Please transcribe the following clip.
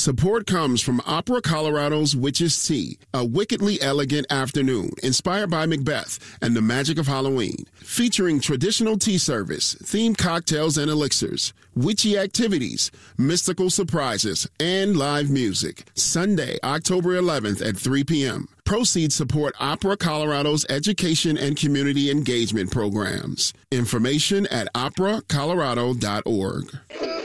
Support comes from Opera Colorado's Witch's Tea, a wickedly elegant afternoon inspired by Macbeth and the magic of Halloween, featuring traditional tea service, themed cocktails and elixirs, witchy activities, mystical surprises, and live music. Sunday, October 11th at 3 p.m. Proceeds support Opera Colorado's education and community engagement programs. Information at operacolorado.org.